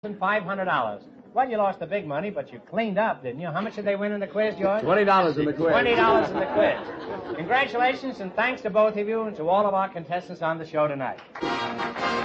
$500. Well, you lost the big money, but you cleaned up, didn't you? How much did they win in the quiz, George? $20 in the quiz. $20 in the quiz. Congratulations and thanks to both of you and to all of our contestants on the show tonight.